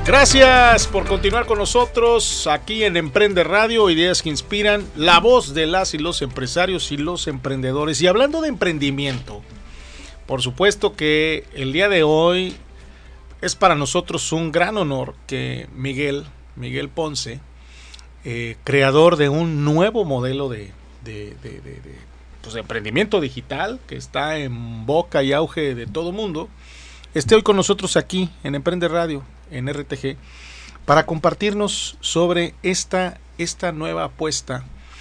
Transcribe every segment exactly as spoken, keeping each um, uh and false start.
Gracias por continuar con nosotros aquí en Emprende Radio, ideas que inspiran, la voz de las y los empresarios y los emprendedores. Y hablando de emprendimiento, por supuesto que el día de hoy es para nosotros un gran honor que Miguel, Miguel Ponce, eh, creador de un nuevo modelo de, de, de, de, de, pues de emprendimiento digital que está en boca y auge de todo mundo, esté hoy con nosotros aquí en Emprende Radio, en R T G, para compartirnos sobre esta, esta nueva apuesta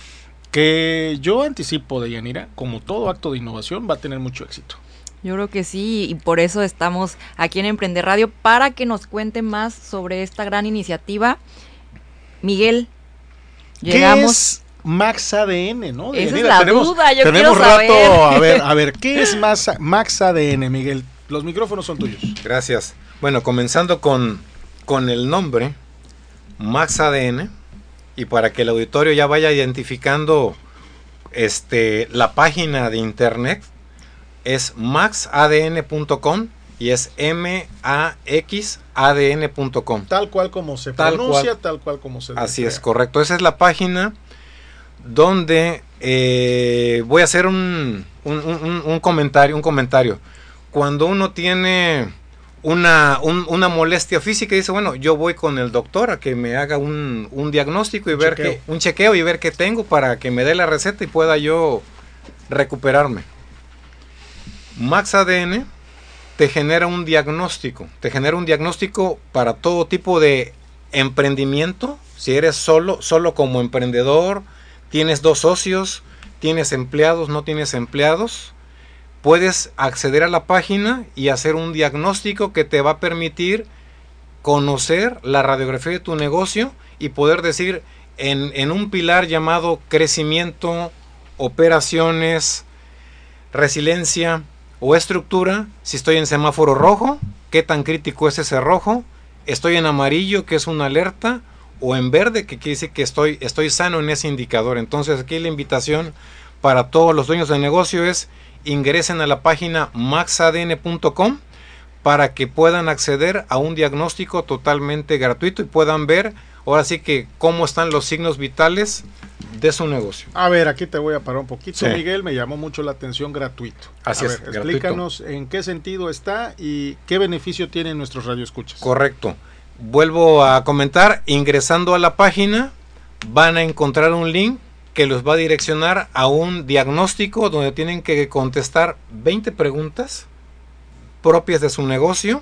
que yo anticipo, Deyanira, como todo acto de innovación, va a tener mucho éxito. Yo creo que sí, y por eso estamos aquí en Emprende Radio, para que nos cuente más sobre esta gran iniciativa. Miguel, llegamos... ¿Qué es Max A D N, no? Esa Deyanira, es la tenemos, duda, yo tenemos quiero rato, saber. a ver, a ver, ¿qué es Max, Max A D N, Miguel? Los micrófonos son tuyos. Gracias. Bueno, comenzando con, con el nombre, Max A D N, y para que el auditorio ya vaya identificando este, la página de internet, es max a d n punto com y es M A X A D N punto com. Tal cual como se Tal pronuncia, cual. tal cual como se Así desea. es, correcto. Esa es la página donde eh, voy a hacer un, un, un, un comentario, un comentario. Cuando uno tiene una, un, una molestia física y dice, bueno, yo voy con el doctor a que me haga un, un diagnóstico y Un ver chequeo. qué, un chequeo y ver qué tengo para que me dé la receta y pueda yo recuperarme. Max A D N te genera un diagnóstico, te genera un diagnóstico para todo tipo de emprendimiento. Si eres solo, solo como emprendedor, tienes dos socios, tienes empleados, no tienes empleados, puedes acceder a la página y hacer un diagnóstico que te va a permitir conocer la radiografía de tu negocio y poder decir en, en un pilar llamado crecimiento, operaciones, resiliencia o estructura, si estoy en semáforo rojo, qué tan crítico es ese rojo, estoy en amarillo, que es una alerta, o en verde, que quiere decir que estoy, estoy sano en ese indicador. Entonces aquí la invitación para todos los dueños de negocio es ingresen a la página max a d n punto com para que puedan acceder a un diagnóstico totalmente gratuito y puedan ver ahora sí que cómo están los signos vitales de su negocio. A ver, aquí te voy a parar un poquito, Sí. Miguel, me llamó mucho la atención gratuito. Así a es, ver, gratuito. explícanos en qué sentido está y qué beneficio tienen nuestros radioescuchas. Correcto. Vuelvo a comentar, ingresando a la página van a encontrar un link que los va a direccionar a un diagnóstico donde tienen que contestar veinte preguntas propias de su negocio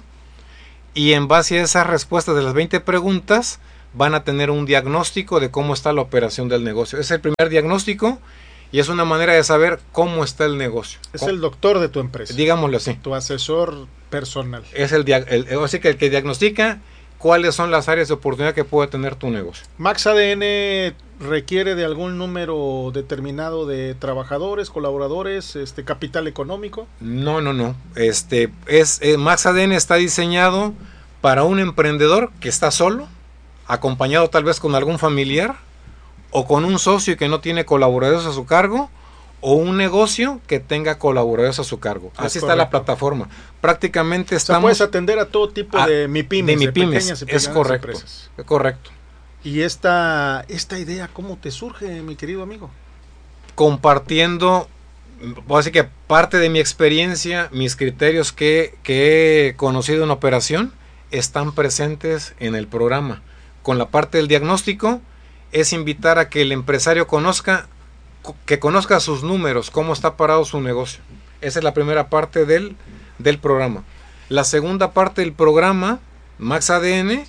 y en base a esas respuestas de las veinte preguntas van a tener un diagnóstico de cómo está la operación del negocio. Es el primer diagnóstico y es una manera de saber cómo está el negocio. Es ¿Cómo? el doctor de tu empresa, Digámoslo así. tu asesor personal. Es el, dia- el, así que el que diagnostica cuáles son las áreas de oportunidad que puede tener tu negocio. Max A D N requiere de algún número determinado de trabajadores, colaboradores, este capital económico. No, no, no. Este es eh, Max A D N está diseñado para un emprendedor que está solo, acompañado tal vez con algún familiar o con un socio que no tiene colaboradores a su cargo o un negocio que tenga colaboradores a su cargo. Es Así está la correcto. plataforma. Prácticamente O sea, estamos puedes atender a todo tipo a- de MIPIMES, de MIPIMES, pequeñas y es medianas correcto. empresas. Correcto. Y esta, esta idea, ¿cómo te surge, mi querido amigo? Compartiendo, puedo decir que parte de mi experiencia, mis criterios que, que he conocido en operación, están presentes en el programa. Con la parte del diagnóstico, es invitar a que el empresario conozca, que conozca sus números, cómo está parado su negocio. Esa es la primera parte del, del programa. La segunda parte del programa, Max A D N,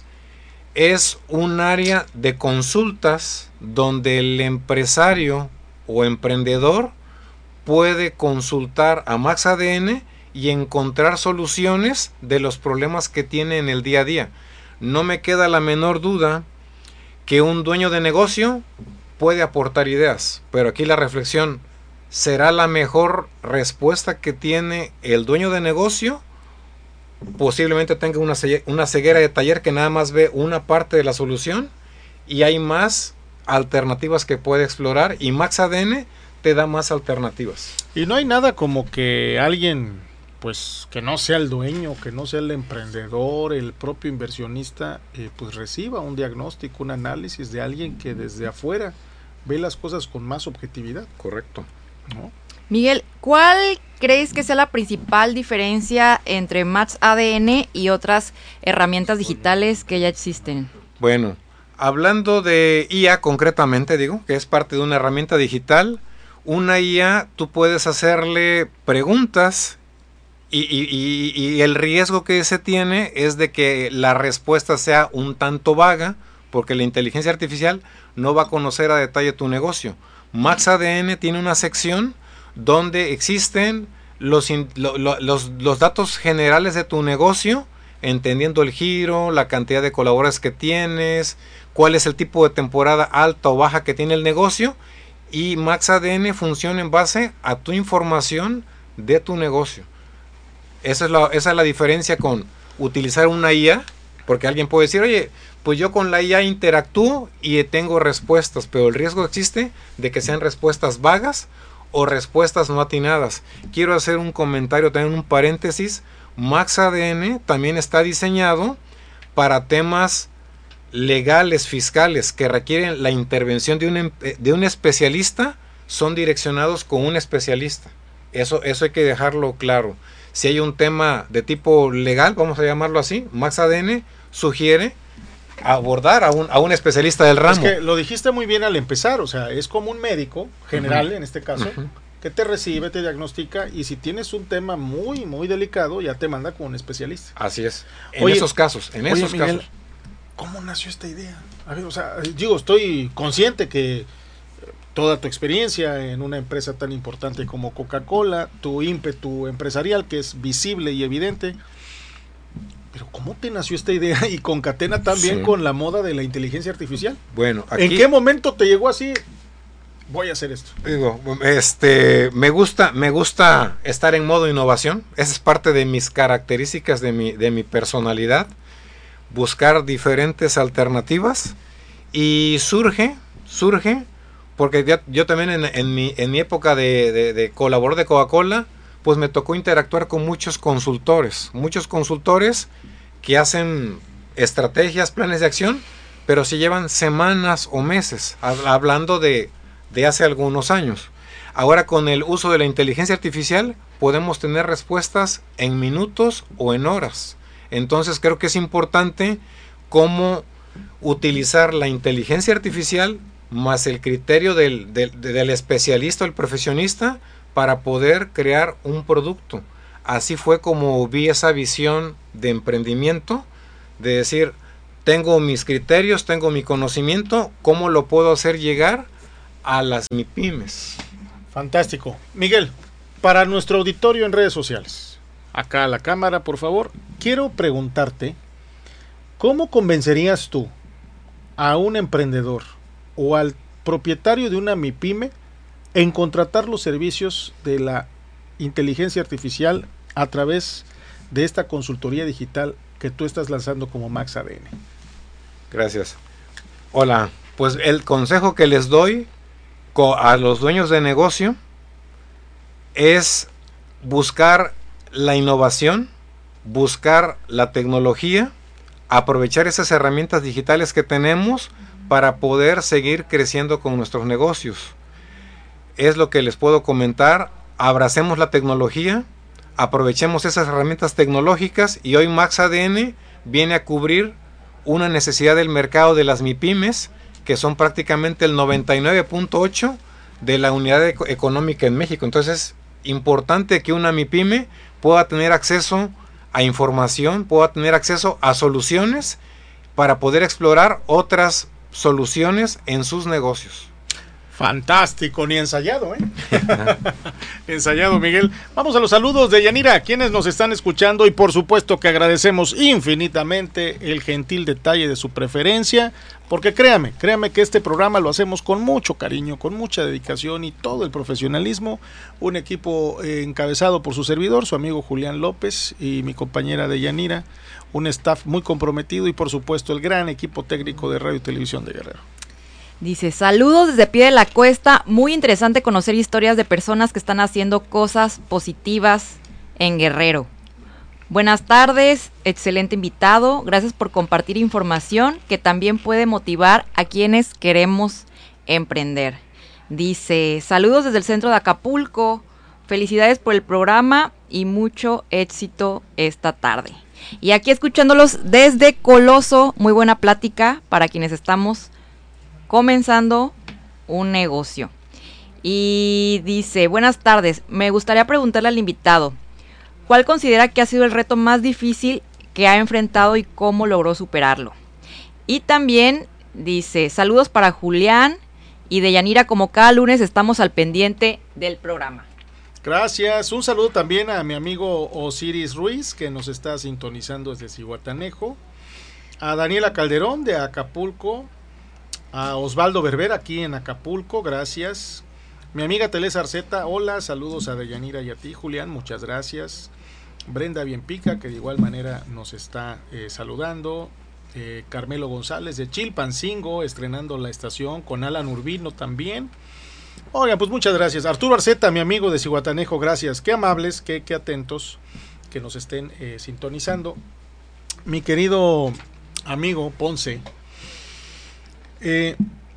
es un área de consultas donde el empresario o emprendedor puede consultar a Max A D N y encontrar soluciones de los problemas que tiene en el día a día. No me queda la menor duda que un dueño de negocio puede aportar ideas, pero aquí la reflexión, ¿será la mejor respuesta que tiene el dueño de negocio? Posiblemente tenga una, una ceguera de taller que nada más ve una parte de la solución y hay más alternativas que puede explorar y Max A D N te da más alternativas. Y no hay nada como que alguien pues que no sea el dueño, que no sea el emprendedor, el propio inversionista, eh, pues reciba un diagnóstico, un análisis de alguien que desde afuera ve las cosas con más objetividad. Correcto. ¿No? Miguel, ¿cuál crees que sea la principal diferencia entre Max A D N y otras herramientas digitales que ya existen? Bueno, hablando de I A concretamente, digo, que es parte de una herramienta digital, una I A tú puedes hacerle preguntas y, y, y, y el riesgo que se tiene es de que la respuesta sea un tanto vaga, porque la inteligencia artificial no va a conocer a detalle tu negocio. Max A D N tiene una sección donde existen los, lo, lo, los, los datos generales de tu negocio, entendiendo el giro, la cantidad de colaboradores que tienes, cuál es el tipo de temporada alta o baja que tiene el negocio, y Max A D N funciona en base a tu información de tu negocio. Esa es la, esa es la diferencia con utilizar una I A, porque alguien puede decir, oye, pues yo con la I A interactúo y tengo respuestas, pero el riesgo existe de que sean respuestas vagas o respuestas no atinadas. Quiero hacer un comentario, también un paréntesis. Max A D N también está diseñado para temas legales, fiscales, que requieren la intervención de un, de un especialista, son direccionados con un especialista. Eso, eso hay que dejarlo claro. Si hay un tema de tipo legal, vamos a llamarlo así, Max A D N sugiere abordar a un, a un especialista del ramo. Es que lo dijiste muy bien al empezar, o sea, es como un médico general, uh-huh, en este caso, uh-huh, que te recibe, te diagnostica, y si tienes un tema muy, muy delicado, ya te manda con un especialista. Así es. En oye, esos casos, en oye, esos Miguel, casos. ¿Cómo nació esta idea? A ver, o sea, digo, estoy consciente que toda tu experiencia en una empresa tan importante como Coca-Cola, tu ímpetu empresarial, que es visible y evidente, pero ¿cómo te nació esta idea y concatena también sí. con la moda de la inteligencia artificial? Bueno, aquí, ¿en qué momento te llegó así? Voy a hacer esto. Digo, este, me gusta, me gusta estar en modo innovación. Esa es parte de mis características, de mi, de mi personalidad. Buscar diferentes alternativas. Y surge, surge, porque ya, yo también en, en, mi, en mi época de, de, de colaborador de Coca-Cola, pues me tocó interactuar con muchos consultores, muchos consultores que hacen estrategias, planes de acción, pero se llevan semanas o meses, hablando de, de hace algunos años. Ahora con el uso de la inteligencia artificial podemos tener respuestas en minutos o en horas. Entonces creo que es importante cómo utilizar la inteligencia artificial más el criterio del, del, del especialista o el profesionista para poder crear un producto. Así fue como vi esa visión de emprendimiento, de decir, tengo mis criterios, tengo mi conocimiento, ¿cómo lo puedo hacer llegar a las MIPYMES? Fantástico. Miguel, para nuestro auditorio en redes sociales, acá a la cámara, por favor, quiero preguntarte, ¿cómo convencerías tú a un emprendedor o al propietario de una MIPYME en contratar los servicios de la inteligencia artificial a través de esta consultoría digital que tú estás lanzando como Max A D N? Gracias. Hola, pues el consejo que les doy a los dueños de negocio es buscar la innovación, buscar la tecnología, aprovechar esas herramientas digitales que tenemos para poder seguir creciendo con nuestros negocios. Es lo que les puedo comentar. Abracemos la tecnología, aprovechemos esas herramientas tecnológicas, y hoy Max A D N viene a cubrir una necesidad del mercado de las MIPYMES, que son prácticamente el noventa y nueve punto ocho de la unidad eco- económica en México. Entonces es importante que una MIPYME pueda tener acceso a información, pueda tener acceso a soluciones para poder explorar otras soluciones en sus negocios. Fantástico, ni ensayado, ¿eh? Ensayado, Miguel. Vamos a los saludos de Yanira, quienes nos están escuchando, y por supuesto que agradecemos infinitamente el gentil detalle de su preferencia, porque créame, créame que este programa lo hacemos con mucho cariño, con mucha dedicación y todo el profesionalismo. Un equipo eh, encabezado por su servidor, su amigo Julián López, y mi compañera de Yanira, un staff muy comprometido, y por supuesto el gran equipo técnico de Radio y Televisión de Guerrero. Dice, saludos desde Pie de la Cuesta, muy interesante conocer historias de personas que están haciendo cosas positivas en Guerrero. Buenas tardes, excelente invitado. Gracias por compartir información que también puede motivar a quienes queremos emprender. Dice, saludos desde el centro de Acapulco. Felicidades por el programa y mucho éxito esta tarde. Y aquí escuchándolos desde Coloso, muy buena plática para quienes estamos comenzando un negocio. Y dice, buenas tardes, me gustaría preguntarle al invitado, ¿cuál considera que ha sido el reto más difícil que ha enfrentado y cómo logró superarlo? Y también dice, saludos para Julián y Deyanira, como cada lunes estamos al pendiente del programa. Gracias, un saludo también a mi amigo Osiris Ruiz, que nos está sintonizando desde Zihuatanejo, a Daniela Calderón de Acapulco, a Osvaldo Berber aquí en Acapulco, gracias. Mi amiga Telesa Arceta, hola, saludos a Deyanira y a ti, Julián, muchas gracias. Brenda Bienpica, que de igual manera nos está eh, saludando. Eh, Carmelo González de Chilpancingo, estrenando la estación, con Alan Urbino también. Oigan, pues muchas gracias. Arturo Arceta, mi amigo de Zihuatanejo, gracias. Qué amables, qué, qué atentos que nos estén eh, sintonizando. Mi querido amigo Ponce, eh,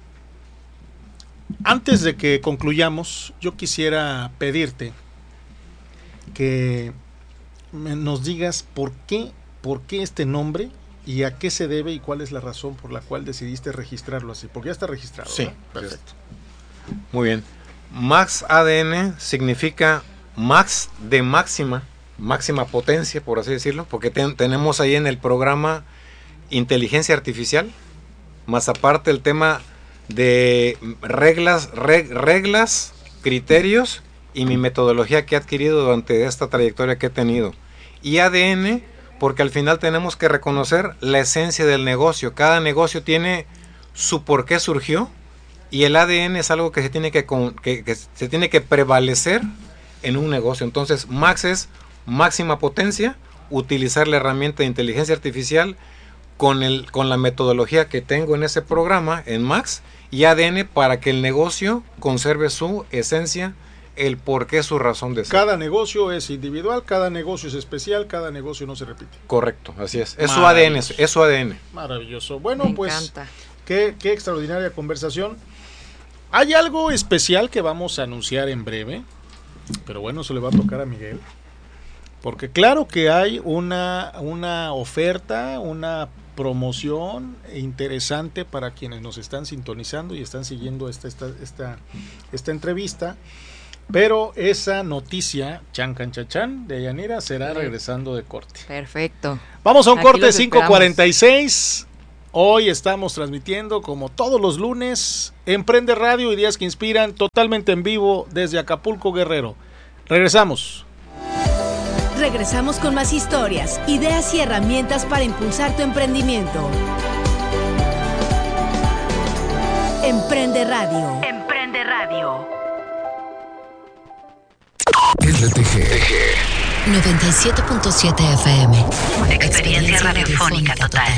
antes de que concluyamos, yo quisiera pedirte que nos digas por qué, por qué este nombre y a qué se debe y cuál es la razón por la cual decidiste registrarlo así, porque ya está registrado. Sí, ¿verdad? Perfecto. Muy bien. Max A D N significa Max de máxima, máxima potencia, por así decirlo, porque ten, tenemos ahí en el programa inteligencia artificial, más aparte el tema de reglas, reg, reglas, criterios y mi metodología que he adquirido durante esta trayectoria que he tenido. Y A D N, porque al final tenemos que reconocer la esencia del negocio. Cada negocio tiene su por qué surgió y el A D N es algo que se tiene que, que, que se tiene que prevalecer en un negocio. Entonces, Max es máxima potencia, utilizar la herramienta de inteligencia artificial con, el, con la metodología que tengo en ese programa, en Max, y A D N para que el negocio conserve su esencia, el por qué, su razón de ser. Cada negocio es individual, cada negocio es especial, cada negocio no se repite. Correcto, así es. Es su A D N, es su A D N. Maravilloso. Bueno, Me pues, encanta. Qué, qué extraordinaria conversación. Hay algo especial que vamos a anunciar en breve, pero bueno, eso le va a tocar a Miguel. Porque claro que hay una, una oferta, una promoción interesante para quienes nos están sintonizando y están siguiendo esta, esta, esta, esta entrevista. Pero esa noticia, chan, can, chan, chan, de Yanira, será Sí. regresando de corte. Perfecto. Vamos a un Aquí corte los cinco cuarenta y seis. Hoy estamos transmitiendo, como todos los lunes, Emprende Radio, Ideas que Inspiran, totalmente en vivo desde Acapulco, Guerrero. Regresamos. Regresamos con más historias, ideas y herramientas para impulsar tu emprendimiento. Emprende Radio. Emprende Radio. R T G noventa y siete punto siete F M. Experiencia radiofónica total.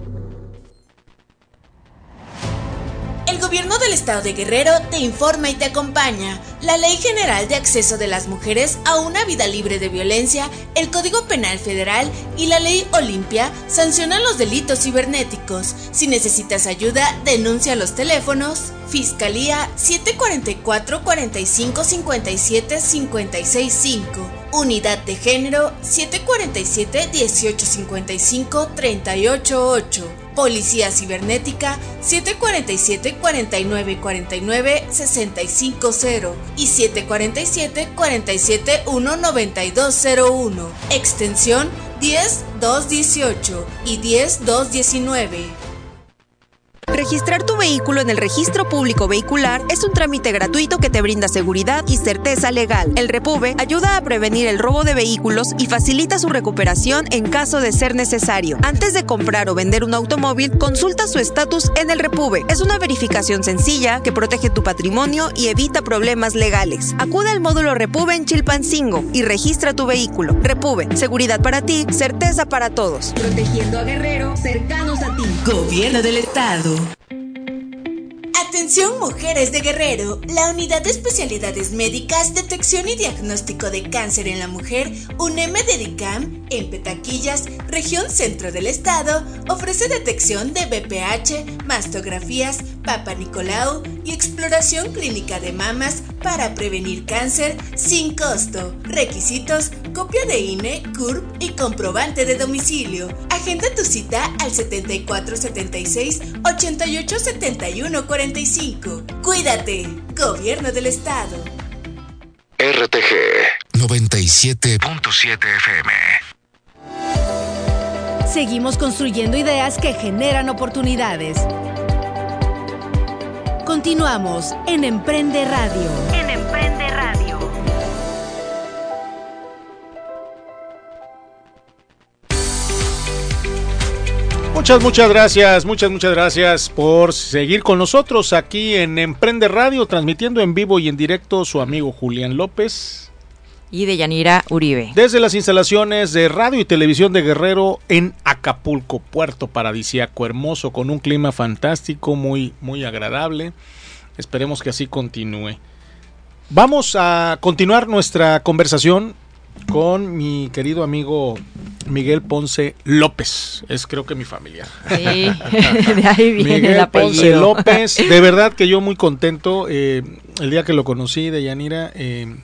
El Gobierno del Estado de Guerrero te informa y te acompaña. La Ley General de Acceso de las Mujeres a una Vida Libre de Violencia, el Código Penal Federal y la Ley Olimpia sancionan los delitos cibernéticos. Si necesitas ayuda, denuncia a los teléfonos Fiscalía siete cuatro cuatro, cuatro cinco cinco siete, cinco seis cinco, Unidad de Género siete cuatro siete, dieciocho cincuenta y cinco, treinta y ocho ocho, Policía Cibernética siete cuatro siete, cuarenta y nueve cuarenta y nueve, sesenta y cinco cero y siete cuatro siete, cuarenta y siete, uno noventa y dos cero uno, extensión diez dos dieciocho y diez dos diecinueve. Registrar tu vehículo en el Registro Público Vehicular es un trámite gratuito que te brinda seguridad y certeza legal. El Repube ayuda a prevenir el robo de vehículos y facilita su recuperación en caso de ser necesario. Antes de comprar o vender un automóvil, consulta su estatus en el Repube. Es una verificación sencilla que protege tu patrimonio y evita problemas legales. Acude al módulo Repube en Chilpancingo y registra tu vehículo. Repube, seguridad para ti, certeza para todos. Protegiendo a Guerrero, cercanos a ti. Gobierno del Estado. Atención mujeres de Guerrero, la Unidad de Especialidades Médicas, Detección y Diagnóstico de Cáncer en la Mujer, UNEM de DICAM, en Petaquillas, región centro del estado, ofrece detección de B P H, mastografías, Papa Nicolau y exploración clínica de mamas para prevenir cáncer sin costo. Requisitos: copia de I N E, C U R P y comprobante de domicilio. Agenda tu cita al setenta y cuatro setenta y seis ochenta y ocho setenta y uno cuarenta y cinco. Cuídate, Gobierno del Estado. R T G noventa y siete punto siete F M. Seguimos construyendo ideas que generan oportunidades. Continuamos en Emprende Radio. En Emprende Radio. Muchas, muchas gracias, muchas, muchas gracias por seguir con nosotros aquí en Emprende Radio, transmitiendo en vivo y en directo su amigo Julián López. Y Deyanira Uribe. Desde las instalaciones de radio y televisión de Guerrero en Acapulco, puerto paradisíaco, hermoso, con un clima fantástico, muy, muy agradable. Esperemos que así continúe. Vamos a continuar nuestra conversación con mi querido amigo Miguel Ponce López. Es creo que mi familiar. Sí, de ahí viene Miguel el apellido. Ponce López. De verdad que yo muy contento. Eh, el día que lo conocí, Deyanira, eh,